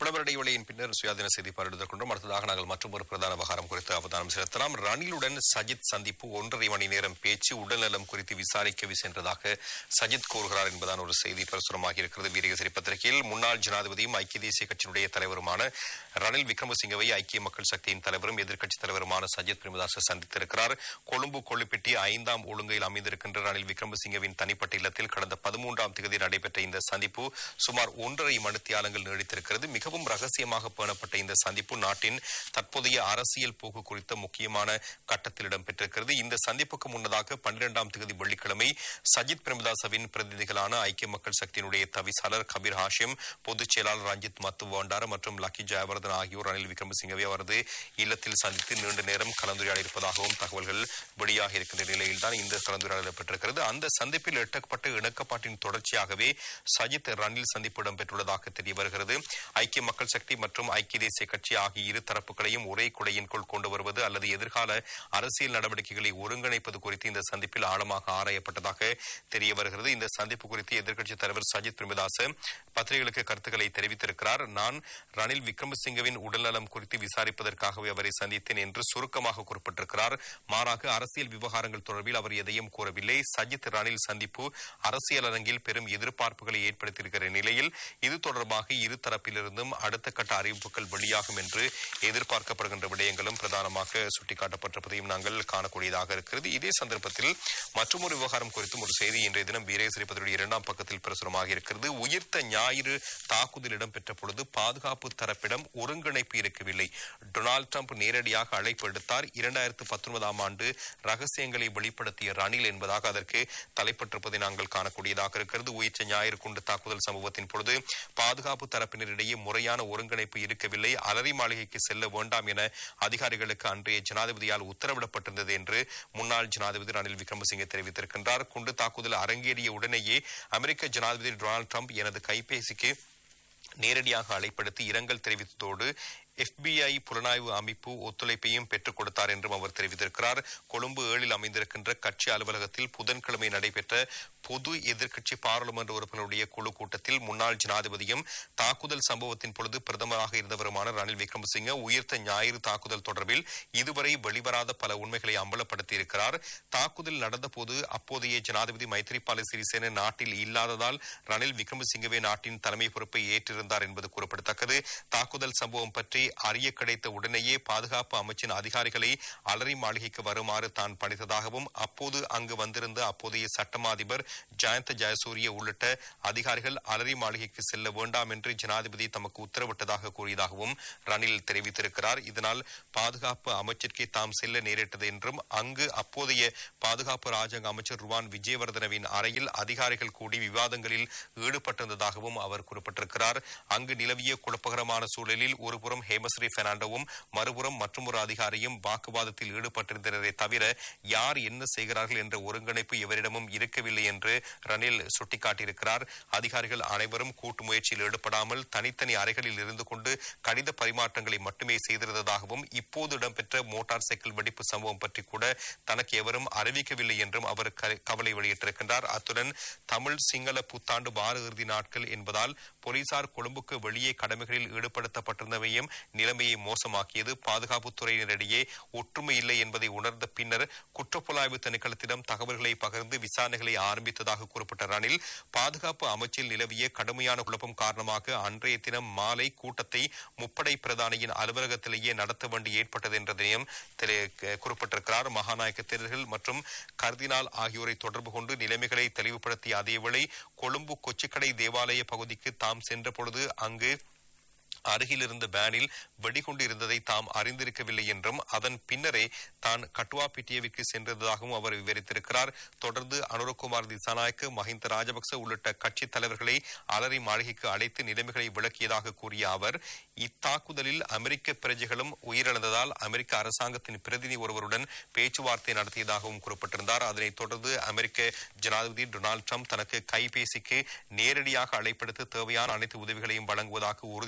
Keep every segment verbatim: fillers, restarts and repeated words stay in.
விளம்பர இடைவேளையின் பின்னர் சுயாதீன செய்தி பார்வையிடுவதற்கு கொண்டும் அடுத்ததாக நாங்கள் மற்றொரு பிரதான விவகாரம் குறித்து அவதானம் செலுத்தலாம். ரணிலுடன் சஜித் சந்திப்பு ஒன்றரை மணி நேரம் பேச்சு, உடல்நலம் குறித்து விசாரிக்க சென்றதாக சஜித் கூறுகிறார் என்பதான ஒரு செய்தி பிரசுரமாக இருக்கிறது. வீரகேசரி பத்திரிகையில் முன்னாள் ஜனாதிபதியும் ஐக்கிய தேசிய கட்சியினுடைய தலைவருமான ரணில் விக்ரமசிங்கவை ஐக்கிய மக்கள் சக்தியின் தலைவரும் எதிர்க்கட்சித் தலைவருமான சஜித் பிரேமதாச சந்தித்திருக்கிறார். கொழும்பு கொள்ளுப்பட்டி ஐந்தாம் ஒழுங்கையில் அமைந்திருக்கின்ற ரணில் விக்ரமசிங்கவின் தனிப்பட்ட இல்லத்தில் கடந்த பதிமூன்றாம் தேதி நடைபெற்ற இந்த சந்திப்பு சுமார் ஒன்றரை மணித்தியாலங்கள் நீடித்திருக்கிறது. மிகவும் ரகசியமாக பேணப்பட்ட இந்த சந்திப்பு நாட்டின் தற்போதைய அரசியல் போக்கு குறித்த முக்கியமான கட்டத்தில் இடம்பெற்றிருக்கிறது. இந்த சந்திப்புக்கு முன்னதாக பன்னிரண்டாம் தேதி வெள்ளிக்கிழமை சஜித் பிரேமதாசவின் பிரதிநிதிகளான ஐக்கிய மக்கள் சக்தியினுடைய தவிசாளர் கபீர் ஹாஷிம், பொதுச் செயலாளர் ரஞ்சித் மத்து வாண்டார மற்றும் லக்கி ஜெயவர்தன் ஆகியோர் ரணில் விக்ரமசிங்கவை அவரது இல்லத்தில் சந்தித்து நீண்ட நேரம் கலந்துரையாடி இருப்பதாகவும் தகவல்கள் வெளியாக இருக்கின்ற நிலையில்தான் இந்த கலந்துரையாடல் இடம்பெற்றிருக்கிறது. அந்த சந்திப்பில் எட்டப்பட்ட இணக்கப்பாட்டின் தொடர்ச்சியாகவே சஜித் ரணில் சந்திப்பு இடம்பெற்றுள்ளதாக தெரிய வருகிறது. ஐக்கிய மக்கள் சக்தி மற்றும் ஐக்கிய தேசிய கட்சி ஆகிய இரு தரப்புகளையும் ஒரே குடையின்குள் கொண்டு வருவது அல்லது எதிர்கால அரசியல் நடவடிக்கைகளை ஒருங்கிணைப்பது குறித்து இந்த சந்திப்பில் ஆழமாக ஆராயப்பட்டதாக தெரிய வருகிறது. இந்த சந்திப்பு குறித்து எதிர்க்கட்சித் தலைவர் சஜித் பிரேமதாச பத்திரிகைகளுக்கு கருத்துக்களை தெரிவித்திருக்கிறார். நான் ரணில் விக்ரமசிங்கவின் உடல்நலம் குறித்து விசாரிப்பதற்காகவே அவரை சந்தித்தேன் என்று சுருக்கமாக குறிப்பிட்டிருக்கிறார். மாறாக அரசியல் விவகாரங்கள் தொடர்பில் அவர் எதையும் கூறவில்லை. சஜித் ரணில் சந்திப்பு அரசியல் அரங்கில் பெரும் எதிர்பார்ப்புகளை ஏற்படுத்தியிருக்கிற நிலையில் இது தொடர்பாக இரு தரப்பிலிருந்தும் அடுத்த கட்ட அறிவிப்புகள் வெளியாகும் என்று எதிர்பார்க்கப்படுகின்ற விடயங்களும் பிரதானமாக சுட்டிக்காட்டப்பட்டிருப்பதையும் நாங்கள் காணக்கூடியதாக இருக்கிறது. இதே சந்தர்ப்பத்தில் மற்றொரு விவகாரம் குறித்தும் ஒரு செய்தி இன்றைய தினம் வீரகேசரி பத்திரிகையுடைய இரண்டாம் பக்கத்தில் பிரசுரமாக இருக்கிறது. உயிர்த்த ஞாயிறு தாக்குதல் இடம்பெற்ற பொழுது பாதுகாப்பு தரப்பிடம் ஒருங்கிணைப்பு இருக்கவில்லை. டொனால்டு டிரம்ப் நேரடியாக அழைப்பு எடுத்தார். இரண்டாயிரத்து பத்தொன்பதாம் ஆண்டு ரகசியங்களை வெளிப்படுத்திய ரணில் என்பதாக அதற்கு தலைப்பட்டிருப்பதை நாங்கள் காணக்கூடியதாக இருக்கிறது. உயிர்த்த ஞாயிறு குண்டு தாக்குதல் சம்பவத்தின் பொழுது பாதுகாப்பு தரப்பினரிடையே முறையான ஒருங்கிணைப்பு இருக்கவில்லை. அலரி மாளிகைக்கு செல்ல வேண்டாம் என அதிகாரிகளுக்கு அன்றைய ஜனாதிபதியால் உத்தரவிடப்பட்டிருந்தது என்று முன்னாள் ஜனாதிபதி ரணில் விக்ரமசிங்கே தெரிவித்திருக்கின்றார். குண்டு தாக்குதல் அரங்கேறிய உடனேயே அமெரிக்க ஜனாதிபதி டொனால்டு டிரம்ப் எனது கைபேசிக்கு நேரடியாக அழைப்படுத்தி இரங்கல் தெரிவித்ததோடு எஃபிஐ புலனாய்வு அமைப்பு ஒத்துழைப்பையும் பெற்றுக் கொடுத்தார் என்றும் அவர் தெரிவித்திருக்கிறார். கொழும்பு ஏழில் அமைந்திருக்கின்ற கட்சி அலுவலகத்தில் புதன்கிழமை நடைபெற்ற பொது எதிர்க்கட்சி பாராளுமன்ற உறுப்பினருடைய குழு கூட்டத்தில் முன்னாள் ஜனாதிபதியும் தாக்குதல் சம்பவத்தின் பொழுது பிரதமராக இருந்தவருமான ரணில் விக்ரமசிங்க உயிர்த்த ஞாயிறு தாக்குதல் தொடர்பில் இதுவரை வெளிவராத பல உண்மைகளை அம்பலப்படுத்தியிருக்கிறார். தாக்குதல் நடந்த போது அப்போதைய ஜனாதிபதி மைத்ரிபால சிறிசேன நாட்டில் இல்லாததால் ரணில் விக்ரமசிங்கவே நாட்டின் தலைமை பொறுப்பை ஏற்றிருந்தார் என்பது குறிப்பிடத்தக்கது. தாக்குதல் சம்பவம் பற்றி அறிய கிடைத்த உடனேயே பாதுகாப்பு அமைச்சின் அதிகாரிகளை அலரி மாளிகைக்கு வருமாறு தான் பணித்ததாகவும் அப்போது அங்கு வந்திருந்த அப்போதைய சட்டமா அதிபர் ஜயந்த ஜெயசூரிய உள்ளிட்ட அதிகாரிகள் அலரி மாளிகைக்கு செல்ல வேண்டாம் என்று ஜனாதிபதி தமக்கு உத்தரவிட்டதாக கூறியதாகவும் ரணில் தெரிவித்திருக்கிறார். இதனால் பாதுகாப்பு அமைச்சருக்கே தாம் செல்ல நேரிட்டது என்றும் அங்கு அப்போதைய பாதுகாப்பு ராஜாங்க அமைச்சர் ருவான் விஜயவர்தனவின் அறையில் அதிகாரிகள் கூடி விவாதங்களில் ஈடுபட்டிருந்ததாகவும் அவர் குறிப்பிட்டிருக்கிறார். அங்கு நிலவிய குழப்பகரமான சூழலில் ஒருபுறம் ஹேமஸ்ரீ பெர்னாண்டோவும் மறுபுறம் மற்றொரு அதிகாரியும் வாக்குவாதத்தில் ஈடுபட்டிருந்தனரே தவிர யார் என்ன செய்கிறார்கள் என்ற ஒருங்கிணைப்பு எவரிடமும் இருக்கவில்லை என்று ரணில் சுட்டிக்காட்டியிருக்கிறார். அதிகாரிகள் அனைவரும் கூட்டு முயற்சியில் ஈடுபடாமல் தனித்தனி அறைகளில் இருந்து கொண்டு கடித பரிமாற்றங்களை மட்டுமே செய்திருந்ததாகவும் இப்போது இடம்பெற்ற மோட்டார் சைக்கிள் வெடிப்பு சம்பவம் பற்றி கூட தனக்கு எவரும் அறிவிக்கவில்லை என்றும் அவர் கவலை வெளியிட்டிருக்கின்றார். அத்துடன் தமிழ் சிங்கள புத்தாண்டு வார இறுதி நாட்கள் என்பதால் போலீசார் கொழும்புக்கு வெளியே கடமைகளில் ஈடுபடுத்தப்பட்டிருந்தவையும் நிலைமையை மோசமாக்கியது. பாதுகாப்புத்துறையினரிடையே ஒற்றுமை இல்லை என்பதை உணர்ந்த பின்னர் குற்றப்புலனாய்வு திணைக்களத்திடம் தகவல்களை பகிர்ந்து விசாரணைகளை ஆரம்பித்ததாக குறிப்பிட்ட ரணில் பாதுகாப்பு அமைச்சில் நிலவிய கடுமையான குழப்பம் காரணமாக அன்றைய தினம் மாலை கூட்டத்தை முப்படை பிரதானியின் அலுவலகத்திலேயே நடத்த வேண்டி ஏற்பட்டது என்றதையும் குறிப்பிட்டிருக்கிறார். மகாநாயக்க தேரர்கள் மற்றும் கர்தினால் ஆகியோரை தொடர்பு கொண்டு நிலைமைகளை தெளிவுபடுத்திய அதேவேளை கொழும்பு கொச்சிக்கடை தேவாலய பகுதிக்கு தாம் சென்ற பொழுது அங்கு அருகில் இருந்த வேனில் வெடிகுண்டு இருந்ததை தாம் அறிந்திருக்கவில்லை என்றும் அதன் பின்னரே தான் கட்டுவாப்பிட்டியவிற்கு சென்றதாகவும் அவர் விவரித்திருக்கிறார். தொடர்ந்து அனுரகுமார் திசாநாயக்க, மஹிந்த ராஜபக்ச உள்ளிட்ட கட்சி தலைவர்களை அலரி மாளிகைக்கு அழைத்து நிலைமைகளை விளக்கியதாக கூறிய அவர் இத்தாக்குதலில் அமெரிக்க பிரஜைகளும் உயிரிழந்ததால் அமெரிக்க அரசாங்கத்தின் பிரதிநிதி ஒருவருடன் பேச்சுவார்த்தை நடத்தியதாகவும் குறிப்பிட்டிருந்தார். அதனைத் தொடர்ந்து அமெரிக்க ஜனாதிபதி டொனால்டு டிரம்ப் தனக்கு கைபேசிக்கு நேரடியாக அழைப்படுத்த தேவையான அனைத்து உதவிகளையும் வழங்குவதாக உறுதியளித்ததாக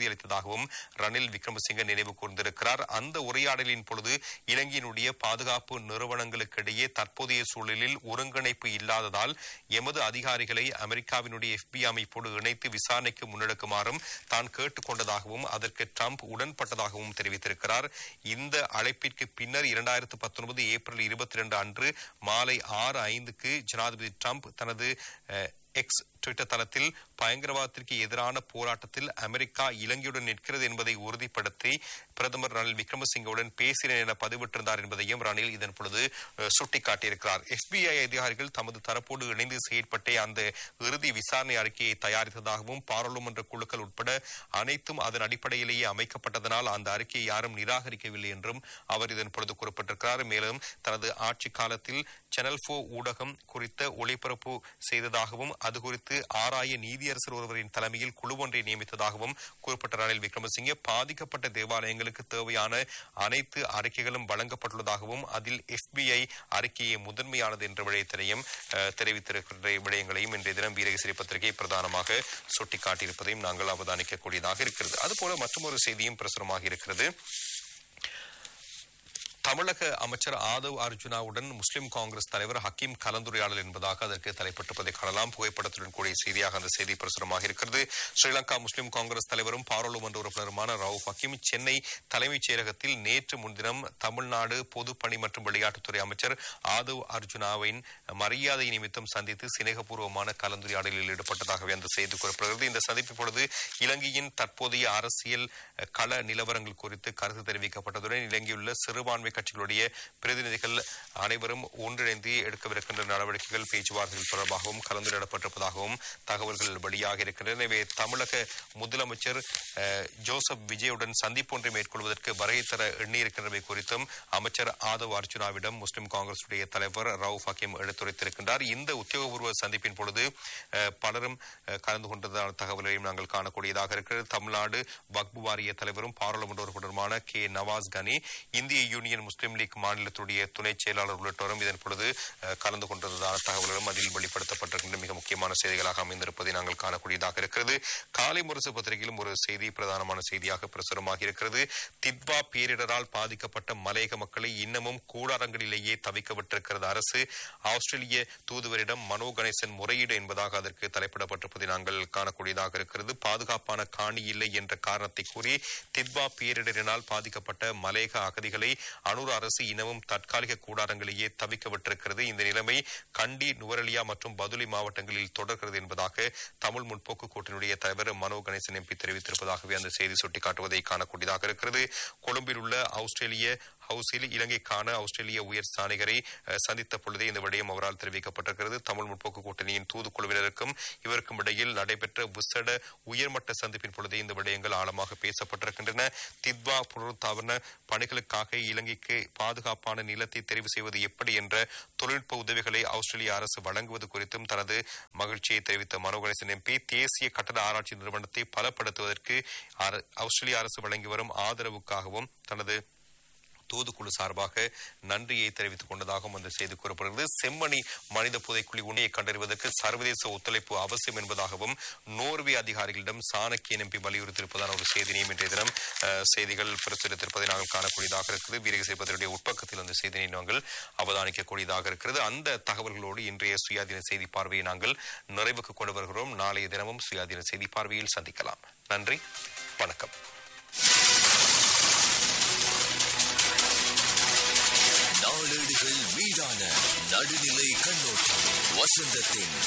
இருப்பதாகவும் ரணில் விக்ரமசிங்க நினைவு கூர்ந்திருக்கிறார். அந்த உரையாடலின் பொழுது இலங்கையினுடைய பாதுகாப்பு நிறுவனங்களுக்கிடையே தற்போதைய சூழலில் ஒருங்கிணைப்பு இல்லாததால் எமது அதிகாரிகளை அமெரிக்காவினுடைய எஃபிஐ அமைப்போடு இணைத்து விசாரணைக்கு முன்னெடுக்குமாறும் தான் கேட்டுக் கொண்டதாகவும் அதற்கு ட்ரம்ப் உடன்பட்டதாகவும் தெரிவித்திருக்கிறார். இந்த அழைப்பிற்கு பின்னர் இரண்டாயிரத்து பத்தொன்பது ஏப்ரல் இருபத்தி இரண்டு அன்று மாலை ஆறு ஐந்துக்கு ஜனாதிபதி ட்ரம்ப் தனது எக்ஸ் ட்விட்டர் தளத்தில் பயங்கரவாதத்திற்கு எதிரான போராட்டத்தில் அமெரிக்கா இலங்கையுடன் நிற்கிறது என்பதை உறுதிப்படுத்தி பிரதமர் ரணில் விக்ரமசிங்கவுடன் பேசினேன் என பதிவிட்டிருந்தார் என்பதையும் ரணில் இதன் பொழுது சுட்டிக்காட்டியிருக்கிறார். எஃபிஐ அதிகாரிகள் தமது தரப்போடு இணைந்து செயற்பட்டே அந்த இறுதி விசாரணை அறிக்கையை தயாரித்ததாகவும் பாராளுமன்ற குழுக்கள் உட்பட அனைத்தும் அதன் அடிப்படையிலேயே அமைக்கப்பட்டதனால் அந்த அறிக்கையை யாரும் நிராகரிக்கவில்லை என்றும் அவர் இதன் பொழுது குறிப்பிட்டிருக்கிறார். மேலும் தனது ஆட்சி காலத்தில் சேனல் போர் ஊடகம் குறித்த ஒளிபரப்பு செய்ததாகவும் அது குறித்து ஆராய நீதியரசர் ஒருவரின் தலைமையில் குழு ஒன்றை நியமித்ததாகவும் குறிப்பிட்ட ரணில் விக்ரமசிங்கே பாதிக்கப்பட்ட தேவாலயங்களுக்கு தேவையான அனைத்து அறிக்கைகளும் வழங்கப்பட்டுள்ளதாகவும் அதில் எஃபிஐ அறிக்கையை முதன்மையானது என்ற விடயத்தினையும் தெரிவித்திருக்கிற விடயங்களையும் இன்றைய தினம் வீரகேசரி பத்திரிகை பிரதானமாக சுட்டிக்காட்டியிருப்பதையும் நாங்கள் அவதானிக்கக்கூடியதாக இருக்கிறது. அதுபோல மற்றொரு செய்தியும் பிரசுரமாக இருக்கிறது. தமிழக அமைச்சர் ஆதவ் அர்ஜுனாவுடன் முஸ்லிம் காங்கிரஸ் தலைவர் ஹக்கீம் கலந்துரையாடல் என்பதாக அதற்கு தலைப்பட்டிருப்பதை காணலாம். புகைப்படத்துடன் கூடிய செய்தியாக அந்த செய்தி பிரசுரமாக இருக்கிறது. ஸ்ரீலங்கா முஸ்லிம் காங்கிரஸ் தலைவரும் பாராளுமன்ற உறுப்பினருமான ரவுப் ஹக்கீம் சென்னை தலைமைச் செயலகத்தில் நேற்று முன்தினம் தமிழ்நாடு பொதுப்பணி மற்றும் விளையாட்டுத்துறை அமைச்சர் ஆதவ் அர்ஜுனாவின் மரியாதை நிமித்தம் சந்தித்து சிநேகபூர்வமான கலந்துரையாடலில் ஈடுபட்டதாகவே அந்த செய்தி குறிப்பிடுகிறது. இந்த சந்திப்பின் பொழுது இலங்கையின் தற்போதைய அரசியல் கள நிலவரங்கள் குறித்து கருத்து தெரிவிக்கப்பட்டதுடன் இலங்கையுள்ள சிறுபான்மை கட்சிகளுடைய பிரதிநிதிகள் அனைவரும் ஒன்றிணைந்து எடுக்கவிருக்கின்ற நடவடிக்கைகள் பேச்சுவார்த்தைகள் தொடர்பாகவும் கலந்துரையாடப்பட்டிருப்பதாகவும் தகவல்கள் வெளியாக இருக்கின்றன. எனவே தமிழக முதலமைச்சர் ஜோசப் விஜயுடன் சந்திப்பு ஒன்றை மேற்கொள்வதற்கு வருகை தர எண்ணியிருக்கின்றவை குறித்தும் அமைச்சர் ஆதவ் அர்ஜுனாவிடம் முஸ்லிம் காங்கிரஸ் தலைவர் ரவுப் ஹக்கீம் எடுத்துரைத்திருக்கின்றார். இந்த உத்தியோகபூர்வ சந்திப்பின் பொழுது பலரும் கலந்து கொண்டதான தகவல்களையும் நாங்கள் காணக்கூடியதாக இருக்கிறது. தமிழ்நாடு வக்பு வாரிய தலைவரும் பாராளுமன்ற உறுப்பினருமான கே நவாஸ் கனி, இந்திய யூனியன் முஸ்லிம் லீக் மாநிலத்துடைய துணை செயலாளர் உள்ளிட்டோரும் இதன் பொழுது கலந்து கொண்டதான தகவல்களும் அதில் வெளிப்படுத்தப்பட்டிருக்கின்ற மிக முக்கியமான செய்திகளாக அமைந்திருப்பதை நாங்கள் காணக்கூடியதாக இருக்கிறது. காலை முரசு பத்திரிகையிலும் ஒரு செய்தி பிரதானமான செய்தியாக பிரசுரமாக இருக்கிறது. தித்வா பேரிடரால் பாதிக்கப்பட்ட மலையக மக்களை இன்னமும் கூடாரங்களிலேயே தவிக்க விட்டிருக்கிறது அரசு. ஆஸ்திரேலிய தூதுவரிடம் மனோ கணேசன் முறையீடு என்பதாக அதற்கு தலைப்பிடப்பட்டிருப்பதை நாங்கள் காணக்கூடியதாக இருக்கிறது. பாதுகாப்பான காணி இல்லை என்ற காரணத்தை கூறி தித்வா பேரிடரினால் பாதிக்கப்பட்ட மலையக அகதிகளை அனூர் அரசு இனமும் தற்காலிக கூடாரங்களிலேயே தவிக்க விட்டிருக்கிறது. இந்த நிலைமை கண்டி, நுவரெலியா மற்றும் பதுளை மாவட்டங்களில் தொடர்கிறது என்பதாக தமிழ் முற்போக்கு கூட்டணியுடைய தலைவர் மனோ கணேசன் எம்பி தெரிவித்திருப்பதாகவே அந்த செய்தி சுட்டிக்காட்டுவதை காணக்கூடியதாக இருக்கிறது. கொழும்பில் உள்ள ஆஸ்திரேலிய ஹவுஸில் இலங்கைக்கான ஆஸ்திரேலிய உயர் ஸ்தானிகரை சந்தித்த பொழுதே இந்த விடயம் அவரால் தெரிவிக்கப்பட்டிருக்கிறது. தமிழ் முற்போக்கு கூட்டணியின் தூதுக்குழுவினருக்கும் இவருக்கும் இடையில் நடைபெற்ற விசேட உயர்மட்ட சந்திப்பின் பொழுதே இந்த விடயங்கள் ஆழமாக பேசப்பட்டிருக்கின்றன. தித்வா புனருத்தாரண பணிகளுக்காக இலங்கைக்கு பாதுகாப்பான நிலத்தை தெரிவு செய்வது எப்படி என்ற தொழில்நுட்ப உதவிகளை ஆஸ்திரேலிய அரசு வழங்குவது குறித்தும் தனது மகிழ்ச்சியை தெரிவித்த மனோ கணேசன் எம்பி தேசிய கட்டட ஆராய்ச்சி நிறுவனத்தை பலப்படுத்துவதற்கு ஆஸ்திரேலிய அரசு வழங்கி வரும் ஆதரவுக்காகவும் தனது தூதுக்குழு சார்பாக நன்றியை தெரிவித்துக் கொண்டதாகவும் அந்த செய்தி கூறப்படுகிறது. செம்மணி மனித புதைக்குழி உண்மையை கண்டறிவதற்கு சர்வதேச ஒத்துழைப்பு அவசியம் என்பதாகவும் நோர்வே அதிகாரிகளிடம் சாணக்கியன் எம்பி வலியுறுத்தியிருப்பதான ஒரு செய்தியையும் இன்றைய தினம் செய்திகள் பிரசுரித்திருப்பதை நாங்கள் காணக்கூடியதாக இருக்கிறது. வீரகேசரி உட்பக்கத்தில் அந்த செய்தியை நாங்கள் அவதானிக்கக்கூடியதாக இருக்கிறது. அந்த தகவல்களோடு இன்றைய சுயாதீன செய்தி பார்வையை நாங்கள் நிறைவுக்கு கொண்டு வருகிறோம். நாளைய தினமும் சுயாதீன செய்தி பார்வையில் சந்திக்கலாம். நன்றி, வணக்கம். நாளேடுகள் மீதான நடுநிலை கண்ணோட்டம் வசந்தத்தின்